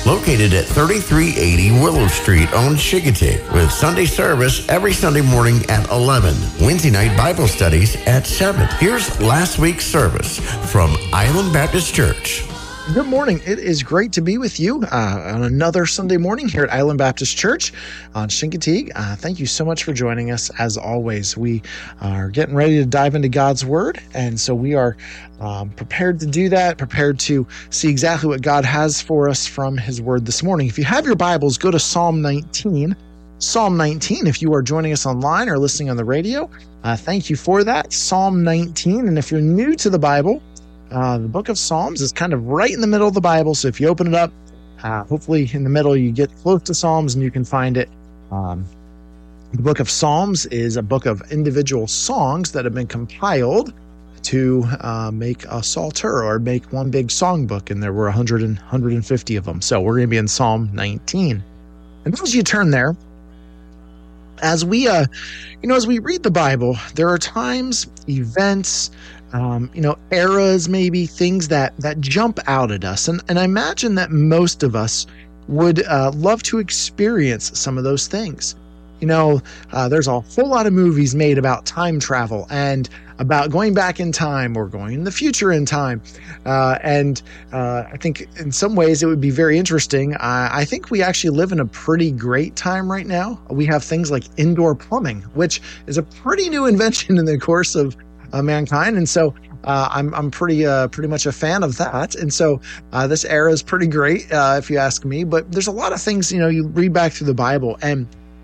located at 3380 Willow Street on Chincoteague, with Sunday service every Sunday morning at 11. Wednesday night Bible studies at 7. Here's last week's service from Island Baptist Church. Good morning. It is great to be with you on another Sunday morning here at Island Baptist Church on Chincoteague. Thank you so much for joining us. As always, we are getting ready to dive into God's Word, and so we are prepared to do that, prepared to see exactly what God has for us from His Word this morning. If you have your Bibles, go to Psalm 19. Psalm 19, if you are joining us online or listening on the radio, thank you for that. Psalm 19, and if you're new to the Bible, the book of Psalms is kind of right in the middle of the Bible, so if you open it up, hopefully in the middle you get close to Psalms and you can find it. The book of Psalms is a book of individual songs that have been compiled to make a psalter or make one big songbook, and there were 150 of them. So we're going to be in Psalm 19. And as you turn there, as we read the Bible, there are times, events, eras, maybe things that jump out at us. And I imagine that most of us would love to experience some of those things. There's a whole lot of movies made about time travel and about going back in time or going in the future in time. And I think in some ways it would be very interesting. I think we actually live in a pretty great time right now. We have things like indoor plumbing, which is a pretty new invention in the course of mankind. And so I'm pretty much a fan of that. And so this era is pretty great, if you ask me. But there's a lot of things, you read back through the Bible, and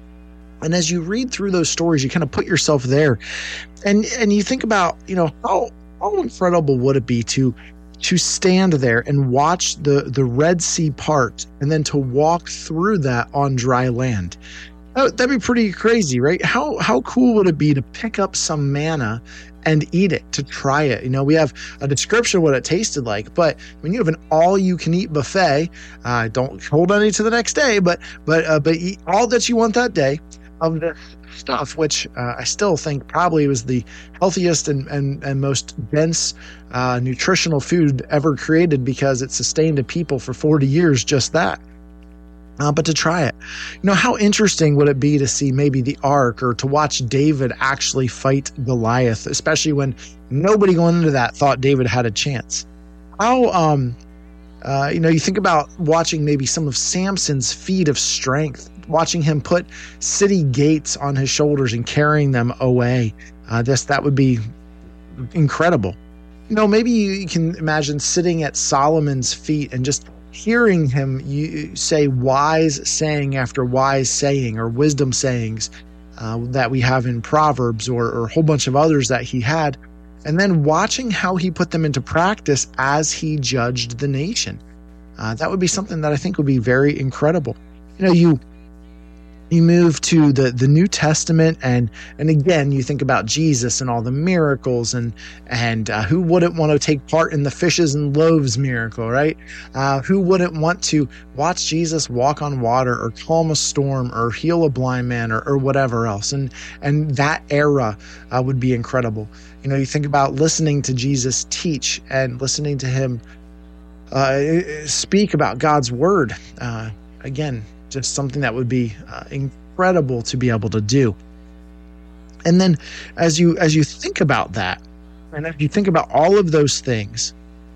as you read through those stories, you kind of put yourself there, and you think about, how incredible would it be to stand there and watch the Red Sea part, and then to walk through that on dry land. That'd be pretty crazy, right? How cool would it be to pick up some manna and eat it, to try it? We have a description of what it tasted like, but when you have an all-you-can-eat buffet, don't hold any to the next day, but eat all that you want that day of this stuff, which I still think probably was the healthiest and most dense nutritional food ever created, because it sustained a people for 40 years, just that. But to try it, how interesting would it be to see maybe the Ark, or to watch David actually fight Goliath, especially when nobody going into that thought David had a chance. How, you think about watching maybe some of Samson's feat of strength, watching him put city gates on his shoulders and carrying them away. That would be incredible. Maybe you can imagine sitting at Solomon's feet and just hearing him say wise saying after wise saying, or wisdom sayings that we have in Proverbs, or a whole bunch of others that he had, and then watching how he put them into practice as he judged the nation. That would be something that I think would be very incredible. You move to the New Testament, and again, you think about Jesus and all the miracles, and who wouldn't want to take part in the fishes and loaves miracle, right? Who wouldn't want to watch Jesus walk on water, or calm a storm, or heal a blind man, or whatever else? And that era would be incredible. You think about listening to Jesus teach and listening to him speak about God's Word. Again, just something that would be incredible to be able to do. And then as you think about that, and if you think about all of those things,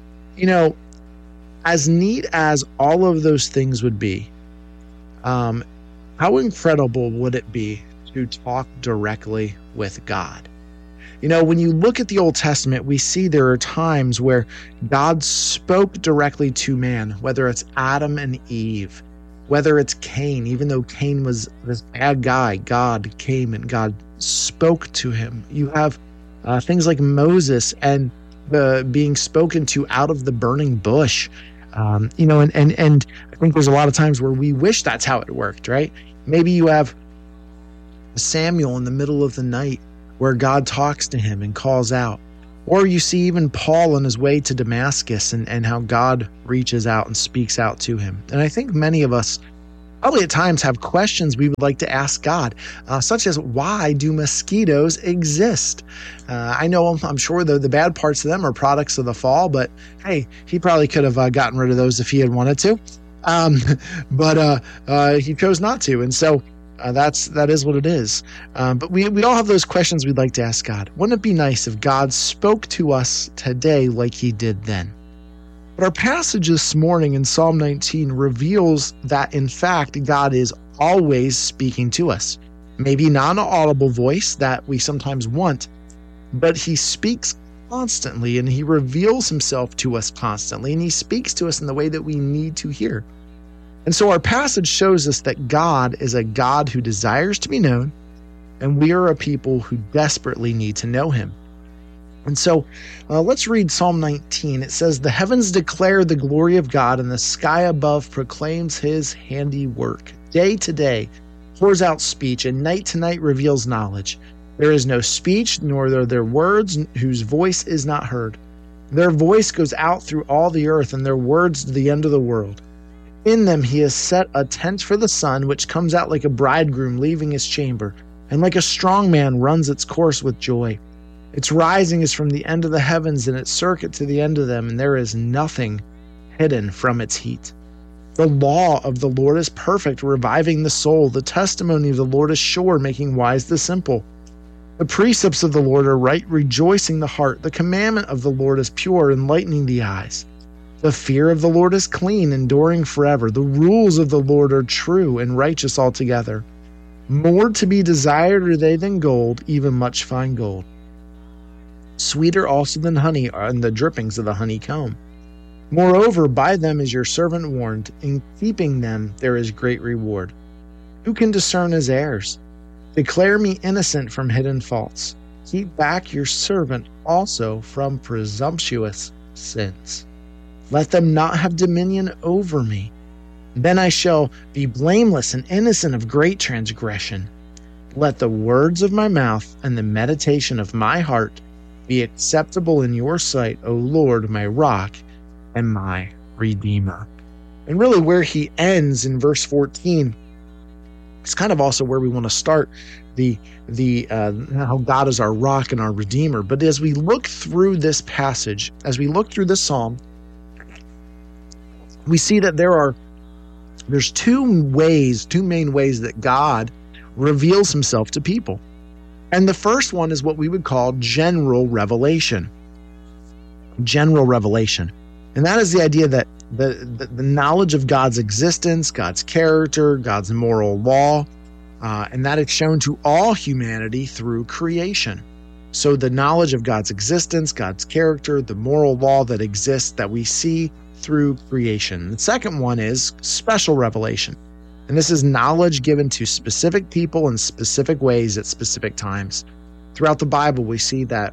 as neat as all of those things would be, how incredible would it be to talk directly with God? When you look at the Old Testament, we see there are times where God spoke directly to man, whether it's Adam and Eve, whether it's Cain. Even though Cain was this bad guy, God came and God spoke to him. You have things like Moses and being spoken to out of the burning bush. And I think there's a lot of times where we wish that's how it worked, right? Maybe you have Samuel in the middle of the night where God talks to him and calls out. Or you see even Paul on his way to Damascus, and how God reaches out and speaks out to him. And I think many of us probably at times have questions we would like to ask God, such as, why do mosquitoes exist? I know, I'm sure the bad parts of them are products of the fall, but hey, he probably could have gotten rid of those if he had wanted to. um, but he chose not to. And so that is what it is. But we all have those questions we'd like to ask God. Wouldn't it be nice if God spoke to us today like he did then? But our passage this morning in Psalm 19 reveals that, in fact, God is always speaking to us. Maybe not an audible voice that we sometimes want, but he speaks constantly, and he reveals himself to us constantly, and he speaks to us in the way that we need to hear. And so our passage shows us that God is a God who desires to be known, and we are a people who desperately need to know him. And so let's read Psalm 19. It says, "The heavens declare the glory of God, and the sky above proclaims his handiwork. Day to day pours out speech, and night to night reveals knowledge. There is no speech, nor are there words whose voice is not heard. Their voice goes out through all the earth, and their words to the end of the world. In them he has set a tent for the sun, which comes out like a bridegroom leaving his chamber, and like a strong man runs its course with joy. Its rising is from the end of the heavens, and its circuit to the end of them, and there is nothing hidden from its heat. The law of the Lord is perfect, reviving the soul. The testimony of the Lord is sure, making wise the simple. The precepts of the Lord are right, rejoicing the heart. The commandment of the Lord is pure, enlightening the eyes. The fear of the Lord is clean, enduring forever. The rules of the Lord are true and righteous altogether. More to be desired are they than gold, even much fine gold. Sweeter also than honey are the drippings of the honeycomb. Moreover, by them is your servant warned. In keeping them there is great reward. Who can discern his errors? Declare me innocent from hidden faults. Keep back your servant also from presumptuous sins. Let them not have dominion over me. Then I shall be blameless and innocent of great transgression. Let the words of my mouth and the meditation of my heart be acceptable in your sight, O Lord, my rock and my redeemer." And really where he ends in verse 14, it's kind of also where we want to start how God is our rock and our redeemer. But as we look through this passage, as we look through this psalm, we see that there's two main ways that God reveals himself to people. And the first one is what we would call general revelation. General revelation. And that is the idea that the knowledge of God's existence, God's character, God's moral law, and that is shown to all humanity through creation. So the knowledge of God's existence, God's character, the moral law that exists that we see through creation. The second one is special revelation. And this is knowledge given to specific people in specific ways at specific times. Throughout the Bible, we see that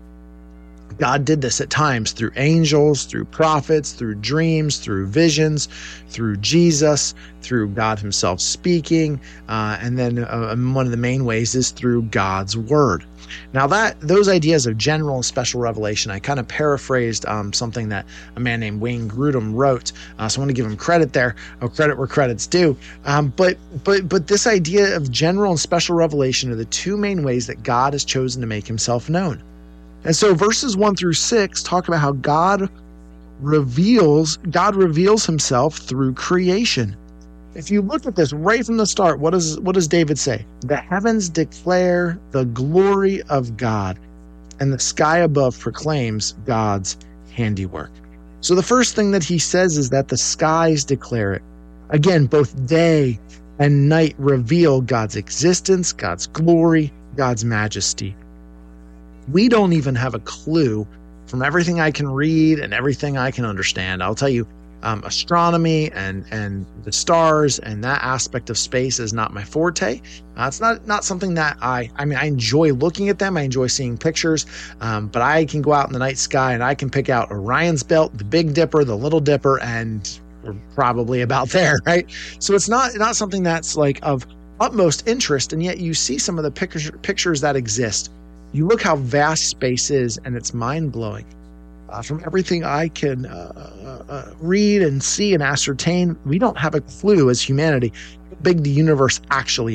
God did this at times through angels, through prophets, through dreams, through visions, through Jesus, through God himself speaking, and then one of the main ways is through God's word. Now those ideas of general and special revelation, I kind of paraphrased something that a man named Wayne Grudem wrote, so I want to give him credit there, or credit where credit's due. But this idea of general and special revelation are the two main ways that God has chosen to make himself known. And so verses 1 through 6 talk about how God reveals himself through creation. If you look at this right from the start, what does David say? The heavens declare the glory of God, and the sky above proclaims God's handiwork. So the first thing that he says is that the skies declare it. Again, both day and night reveal God's existence, God's glory, God's majesty. We don't even have a clue from everything I can read and everything I can understand. I'll tell you, astronomy and the stars and that aspect of space is not my forte. It's not something that I enjoy looking at them. I enjoy seeing pictures, but I can go out in the night sky and I can pick out Orion's Belt, the Big Dipper, the Little Dipper, and we're probably about there, right? So it's not something that's like of utmost interest, and yet you see some of the pictures that exist. You look how vast space is, and it's mind-blowing. From everything I can read and see and ascertain, we don't have a clue as humanity how big the universe actually